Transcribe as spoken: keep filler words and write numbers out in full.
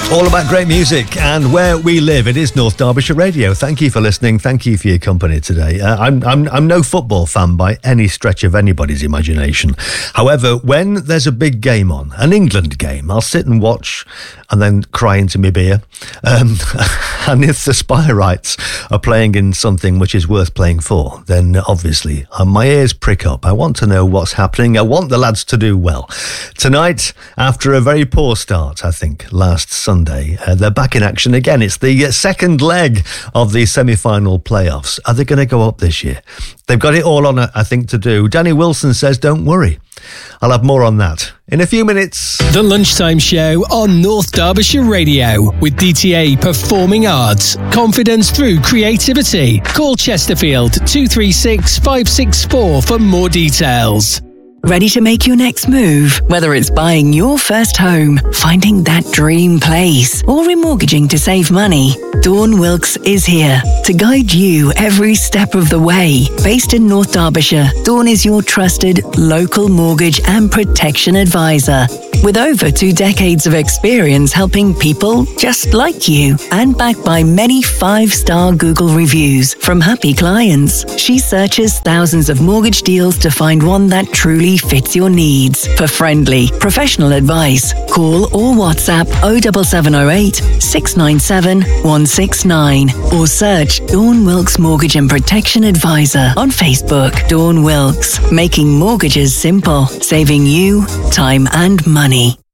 All about great music and where we live. It is North Derbyshire Radio. Thank you for listening. Thank you for your company today. Uh, I'm, I'm, I'm no football fan by any stretch of anybody's imagination. However, when there's a big game on, an England game, I'll sit and watch and then cry into my beer. Um, and if the Spireites are playing in something which is worth playing for, then obviously uh, my ears prick up. I want to know what's happening. I want the lads to do well. Tonight, after a very poor start, I think, last Sunday, uh, they're back in action again. It's the uh, second leg of the semi-final playoffs. Are they going to go up this year? They've got it all on, I think, to do. Danny Wilson says, don't worry. I'll have more on that in a few minutes. The Lunchtime Show on North Derbyshire Radio with D T A Performing Arts. Confidence through creativity. Call Chesterfield two three six, five six four for more details. Ready to make your next move? Whether it's buying your first home, finding that dream place, or remortgaging to save money, Dawn Wilkes is here to guide you every step of the way. Based in North Derbyshire, Dawn is your trusted local mortgage and protection advisor. With over two decades of experience helping people just like you, and backed by many five-star Google reviews from happy clients, she searches thousands of mortgage deals to find one that truly fits your needs. For friendly, professional advice, call or WhatsApp oh seven seven oh eight, six nine seven, one six nine or search Dawn Wilkes Mortgage and Protection Advisor on Facebook. Dawn Wilkes, making mortgages simple, saving you time and money.